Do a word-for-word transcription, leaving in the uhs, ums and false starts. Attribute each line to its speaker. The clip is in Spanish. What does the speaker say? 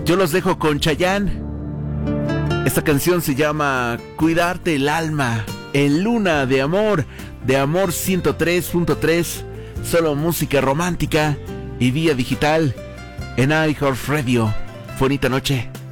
Speaker 1: Yo los dejo con Chayanne. Esta canción se llama Cuidarte el alma, en Luna de Amor, de Amor ciento tres punto tres, solo música romántica y vía digital en iHeartRadio. Bonita noche.